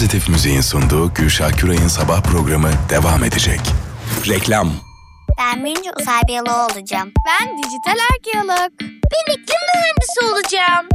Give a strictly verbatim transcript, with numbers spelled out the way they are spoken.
Pozitif Müziğin sunduğu Gülşah Küray'ın sabah programı devam edecek. Reklam. Ben birinci uzay biyoloğu olacağım. Ben dijital arkeolog. Ben iklim mühendisi olacağım.